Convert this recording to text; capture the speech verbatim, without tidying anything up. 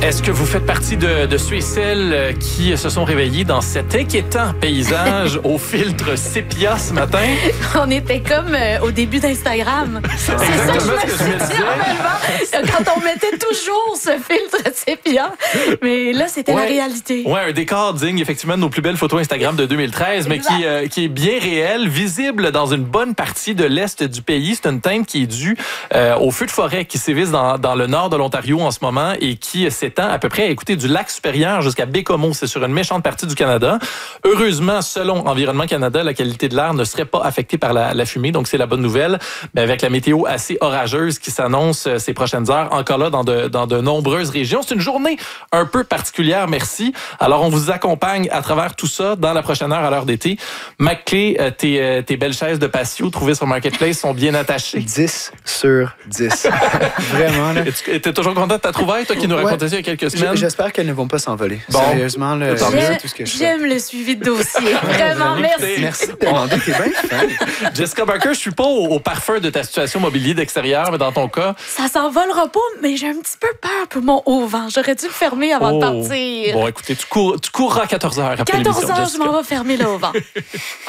Est-ce que vous faites partie de, de ceux et celles qui se sont réveillés dans cet inquiétant paysage au filtre sépia ce matin? On était comme euh, au début d'Instagram. C'est ça que exactement je ce que je me disais. disais. Quand on mettait toujours ce filtre sépia. Mais là, c'était Ouais. la réalité. Ouais, un décor digne effectivement de nos plus belles photos Instagram de deux mille treize, mais qui, euh, qui est bien réel, visible dans une bonne partie de l'est du pays. C'est une teinte qui est due euh, aux feux de forêt qui sévissent dans, dans le nord de l'Ontario en ce moment et qui s'étend à peu près, écoutez, du lac supérieur jusqu'à Bécomo. C'est sur une méchante partie du Canada. Heureusement, selon Environnement Canada, la qualité de l'air ne serait pas affectée par la, la fumée, donc c'est la bonne nouvelle. Mais avec la météo assez orageuse qui s'annonce ces prochaines heures, encore là dans de, dans de nombreuses régions. C'est une journée un peu particulière, merci. Alors, on vous accompagne à travers tout ça dans la prochaine heure à l'heure d'été. Mac-Clé, euh, tes, euh, tes belles chaises de patio trouvées sur Marketplace sont bien attachées. dix sur dix. Vraiment, là. Et tu es toujours content de ta trouvaille, toi qui nous Ouais. racontais ça il y a quelques semaines? J'espère qu'elles ne vont pas s'envoler. Bon. Sérieusement, là, Tant mieux. c'est tout ce que je fais. J'aime le suivi de dossier. Vraiment, merci. Merci de demander, t'es bien fin. Jessica Barker, je suis pas au, au parfum de ta situation mobilier d'extérieur, mais dans ton cas... Ça s'envolera pas, mais j'ai un petit peu peur pour mon haut-vent. J'aurais dû le fermer avant Oh. de partir. Bon, écoutez, tu, cours, tu courras à quatorze heures après l'émission, quatorze heures, je Jessica. m'en vais fermer le haut-vent.